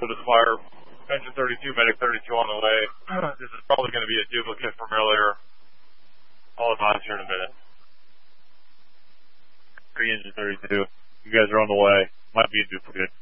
Voltage Fire, Engine 32, Medic 32 on the way. This is probably going to be a duplicate from earlier. I'll advise here in a minute. 3 Engine 32, you guys are on the way. Might be a duplicate.